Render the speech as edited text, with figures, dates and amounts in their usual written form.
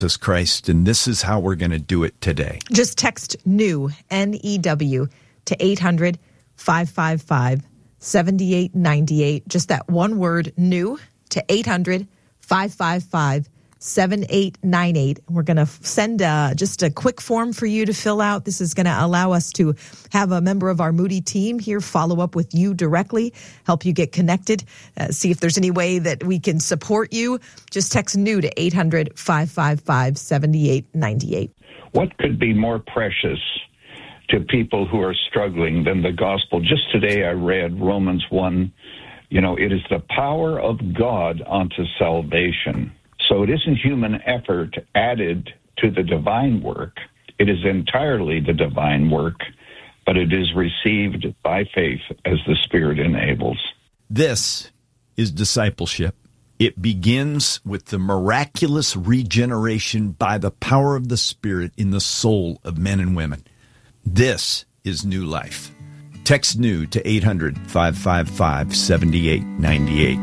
Jesus Christ, and this is how we're going to do it today. Just text NEW, N-E-W, to 800-555-7898. Just that one word, NEW, to 800-555-7898. We're going to send just a quick form for you to fill out. This is going to allow us to have a member of our Moody team here follow up with you directly, help you get connected, see if there's any way that we can support you. Just text NEW to 800-555-7898. What could be more precious to people who are struggling than the gospel? Just today I read Romans 1. It is the power of God unto salvation. So it isn't human effort added to the divine work. It is entirely the divine work, but it is received by faith as the Spirit enables. This is discipleship. It begins with the miraculous regeneration by the power of the Spirit in the soul of men and women. This is new life. Text NEW to 800-555-7898.